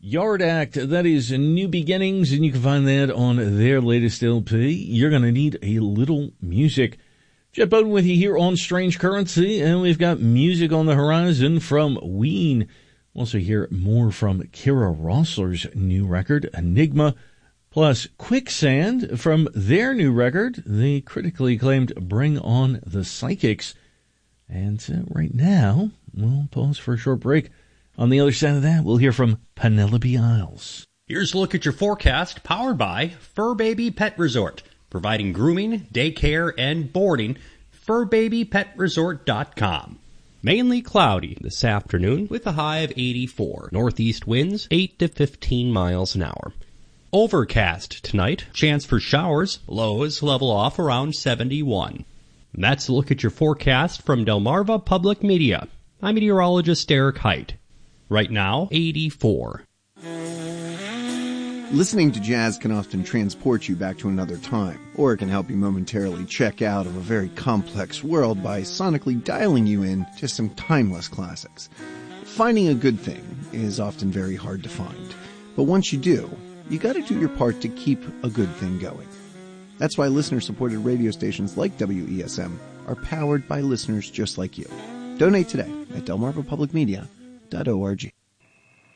Yard Act, that is New Beginnings, and you can find that on their latest LP. You're going to need a little music. Jet Bowden with you here on Strange Currency, and we've got music on the horizon from Ween. We'll also hear more from Kira Rossler's new record, Enigma, plus Quicksand from their new record, the critically acclaimed Bring On the Psychics. And right now, we'll pause for a short break. On the other side of that, we'll hear from Penelope Isles. Here's a look at your forecast, powered by Fur Baby Pet Resort, providing grooming, daycare, and boarding. FurBabyPetResort.com. Mainly cloudy this afternoon with a high of 84. Northeast winds 8 to 15 miles an hour. Overcast tonight, chance for showers, lows level off around 71. And that's a look at your forecast from Delmarva Public Media. I'm meteorologist Eric Height. Right now, 84. Listening to jazz can often transport you back to another time, or it can help you momentarily check out of a very complex world by sonically dialing you in to some timeless classics. Finding a good thing is often very hard to find, but once you do, you gotta do your part to keep a good thing going. That's why listener-supported radio stations like WESM are powered by listeners just like you. Donate today at delmarvapublicmedia.org.